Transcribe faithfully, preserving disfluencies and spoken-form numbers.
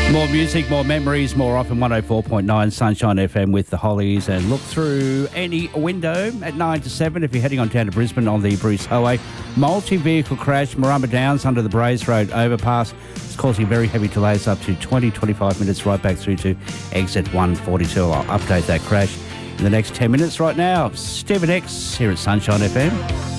More music, more memories, more often one oh four point nine Sunshine F M with the Hollies, and look through any window at nine to seven if you're heading on down to Brisbane on the Bruce Highway. Multi-vehicle crash, Marumba Downs under the Braes Road overpass. It's causing very heavy delays up to twenty, twenty-five minutes right back through to exit one forty-two. I'll update that crash in the next ten minutes. Right now, Stephen X here at Sunshine F M.